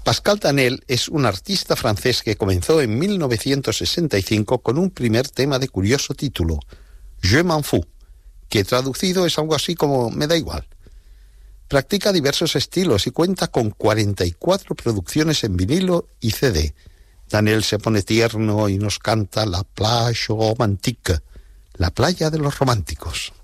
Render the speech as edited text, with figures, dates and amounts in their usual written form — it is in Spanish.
Pascal Danel es un artista francés que comenzó en 1965 con un primer tema de curioso título, Je m'en fous, que traducido es algo así como me da igual. Practica diversos estilos y cuenta con 44 producciones en vinilo y CD. Danel se pone tierno y nos canta La plage romantique, la playa de los románticos.